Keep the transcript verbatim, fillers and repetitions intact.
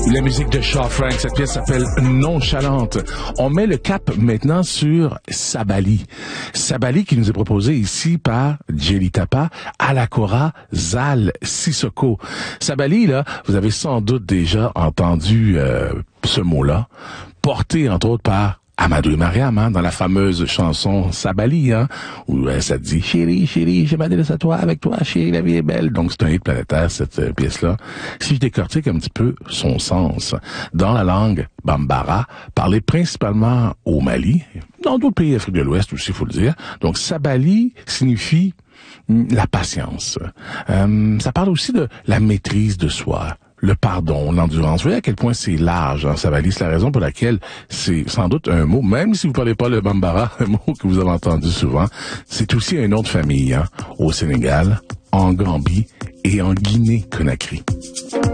La musique de Shaw Frank, cette pièce s'appelle Nonchalante. On met le cap maintenant sur Sabali. Sabali qui nous est proposé ici par Jelly Tapa, Alakora, Zal, Sissoko. Sabali, là, vous avez sans doute déjà entendu euh, ce mot-là, porté entre autres par Amadou et Mariam, hein, dans la fameuse chanson Sabali, hein, où euh, ça dit « Chérie, chérie, je m'adresse à toi, avec toi, chérie, la vie est belle ». Donc c'est un hit planétaire, cette euh, pièce-là. Si je décortique un petit peu son sens, dans la langue bambara, parlée principalement au Mali, dans d'autres pays d'Afrique de l'Ouest aussi, il faut le dire. Donc Sabali signifie la patience. Euh, ça parle aussi de la maîtrise de soi, le pardon, l'endurance. Vous voyez à quel point c'est large, hein, Sabali. C'est la raison pour laquelle c'est sans doute un mot, même si vous parlez pas le bambara, un mot que vous avez entendu souvent, c'est aussi un nom de famille, hein, au Sénégal, en Gambie et en Guinée-Conakry.